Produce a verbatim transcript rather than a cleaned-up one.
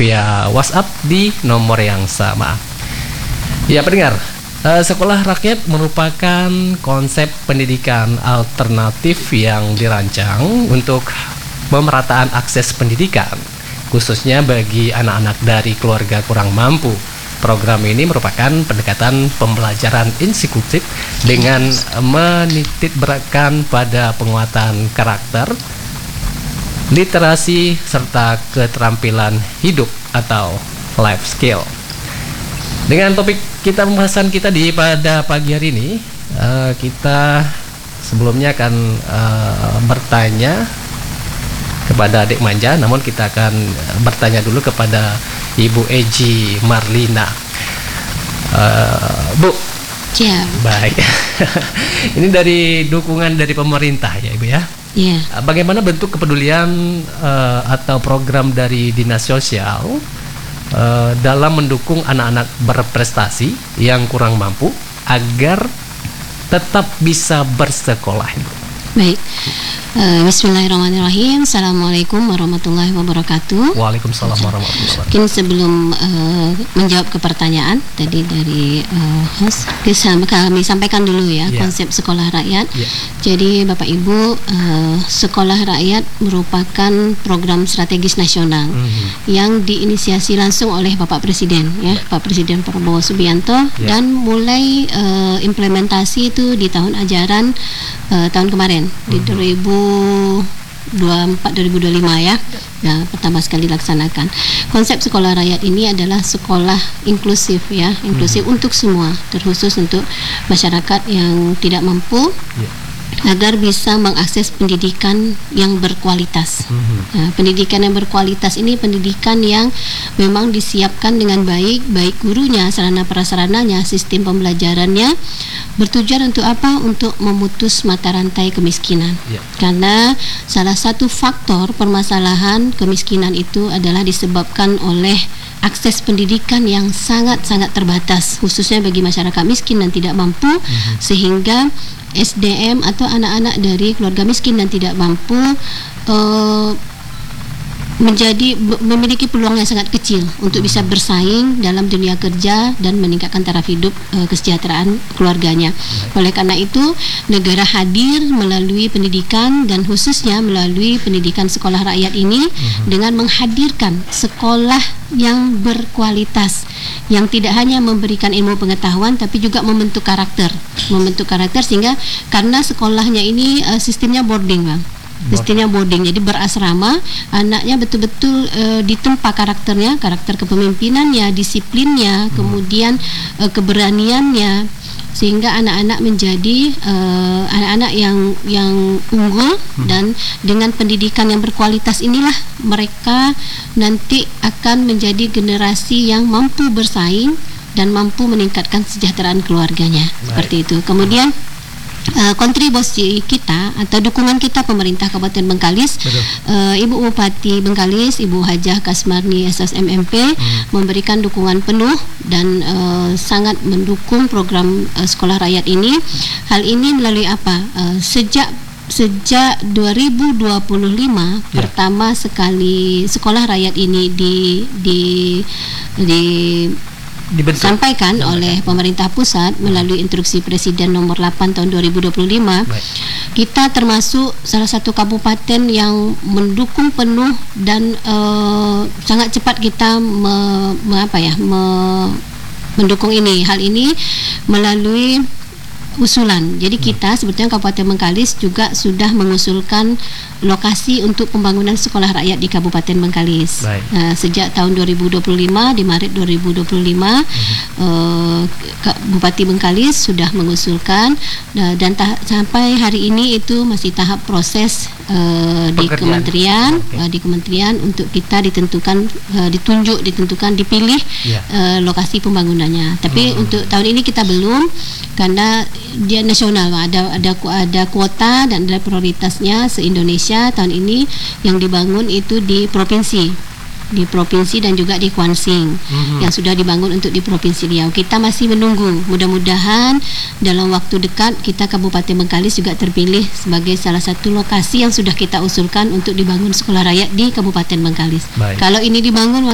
via WhatsApp di nomor yang sama. Ya pendengar, uh, sekolah rakyat merupakan konsep pendidikan alternatif yang dirancang untuk pemerataan akses pendidikan, khususnya bagi anak-anak dari keluarga kurang mampu. Program ini merupakan pendekatan pembelajaran inklusif dengan menitikberatkan pada penguatan karakter, literasi, serta keterampilan hidup atau life skill. Dengan topik kita pembahasan kita di pada pagi hari ini, uh, kita sebelumnya akan uh, bertanya kepada adik manja, namun kita akan bertanya dulu kepada Ibu Eji Marlina. Uh, Bu, ya. Baik. Ini dari dukungan dari pemerintah ya Ibu ya. Iya. Bagaimana bentuk kepedulian uh, atau program dari Dinas Sosial uh, dalam mendukung anak-anak berprestasi yang kurang mampu agar tetap bisa bersekolah, Ibu? Baik. Uh, Bismillahirrahmanirrahim. Assalamualaikum warahmatullahi wabarakatuh. Waalaikumsalam warahmatullahi wabarakatuh. Mungkin sebelum uh, menjawab ke pertanyaan tadi dari uh, host, kami sampaikan dulu ya yeah. konsep sekolah rakyat. Yeah. Jadi Bapak Ibu, uh, sekolah rakyat merupakan program strategis nasional mm-hmm. yang diinisiasi langsung oleh Bapak Presiden ya, yeah. Pak Presiden Prabowo Subianto yeah. dan mulai uh, implementasi itu di tahun ajaran uh, tahun kemarin mm-hmm. di dua ribu dua puluh empat dua ribu dua puluh lima ya. Ya, pertama sekali laksanakan. Konsep sekolah rakyat ini adalah sekolah inklusif ya, inklusif mm-hmm. untuk semua, terkhusus untuk masyarakat yang tidak mampu. Yeah. Agar bisa mengakses pendidikan yang berkualitas. Mm-hmm. Nah, pendidikan yang berkualitas ini pendidikan yang memang disiapkan dengan baik, baik gurunya, sarana prasarananya, sistem pembelajarannya, bertujuan untuk apa? Untuk memutus mata rantai kemiskinan. Yeah. Karena salah satu faktor permasalahan kemiskinan itu adalah disebabkan oleh akses pendidikan yang sangat-sangat terbatas, khususnya bagi masyarakat miskin dan tidak mampu, mm-hmm. sehingga S D M atau anak-anak dari keluarga miskin dan tidak mampu uh, menjadi memiliki peluang yang sangat kecil untuk bisa bersaing dalam dunia kerja dan meningkatkan taraf hidup uh, kesejahteraan keluarganya. Oleh karena itu, negara hadir melalui pendidikan dan khususnya melalui pendidikan sekolah rakyat ini uh-huh. dengan menghadirkan sekolah yang berkualitas, yang tidak hanya memberikan ilmu pengetahuan tapi juga membentuk karakter, membentuk karakter sehingga karena sekolahnya ini uh, sistemnya boarding, Bang. Sistemnya boarding, jadi berasrama, anaknya betul-betul uh, ditempa karakternya, karakter kepemimpinannya, disiplinnya, hmm. kemudian uh, keberaniannya, sehingga anak-anak menjadi uh, anak-anak yang yang unggul hmm. dan dengan pendidikan yang berkualitas inilah mereka nanti akan menjadi generasi yang mampu bersaing dan mampu meningkatkan kesejahteraan keluarganya. Baik. Seperti itu. Kemudian Uh, kontribusi kita atau dukungan kita pemerintah Kabupaten Bengkalis, uh, Ibu Bupati Bengkalis, Ibu Hajah Kasmarni S S M M P hmm. memberikan dukungan penuh dan uh, sangat mendukung program uh, sekolah rakyat ini. Hal ini melalui apa? Uh, sejak Sejak dua ribu dua puluh lima yeah. pertama sekali sekolah rakyat ini di di di Dibentuk. Disampaikan Dibentuk. oleh pemerintah pusat melalui instruksi Presiden nomor delapan tahun dua ribu dua puluh lima. Baik. Kita termasuk salah satu kabupaten yang mendukung penuh dan uh, sangat cepat kita me, me, apa ya, me, mendukung ini. Hal ini melalui usulan. Jadi kita sebetulnya Kabupaten Bengkalis juga sudah mengusulkan lokasi untuk pembangunan sekolah rakyat di Kabupaten Bengkalis. Uh, sejak tahun dua ribu dua puluh lima, di Maret dua ribu dua puluh lima, uh, Bupati Bengkalis sudah mengusulkan uh, dan ta- sampai hari ini itu masih tahap proses uh, di kementerian, okay. uh, di kementerian untuk kita ditentukan, uh, ditunjuk, ditentukan, dipilih yeah. uh, lokasi pembangunannya. Tapi hmm. untuk tahun ini kita belum, karena dia nasional, ada ada ada kuota dan ada prioritasnya se-Indonesia tahun ini yang dibangun itu di provinsi, di provinsi dan juga di Kuansing mm-hmm. yang sudah dibangun untuk di Provinsi Riau. Kita masih menunggu, mudah-mudahan dalam waktu dekat kita Kabupaten Bengkalis juga terpilih sebagai salah satu lokasi yang sudah kita usulkan untuk dibangun sekolah rakyat di Kabupaten Bengkalis. Baik. Kalau ini dibangun